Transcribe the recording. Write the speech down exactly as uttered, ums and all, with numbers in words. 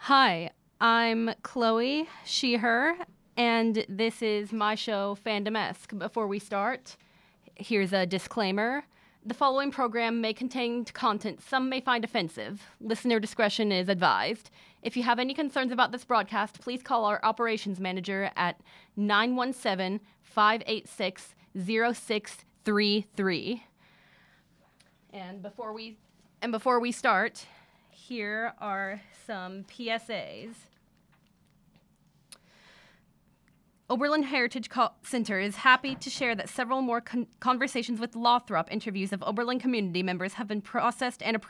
Hi, I'm Chloe, she, her, and this is my show, Fandom-esque. Before we start, here's a disclaimer. The following program may contain content some may find offensive. Listener discretion is advised. If you have any concerns about this broadcast, please call our operations manager at nine one seven, five eight six, zero six three three. And before we and before we start, here are some P S As. Oberlin Heritage Co- Center is happy to share that several more con- conversations with Lothrop interviews of Oberlin community members have been processed and approved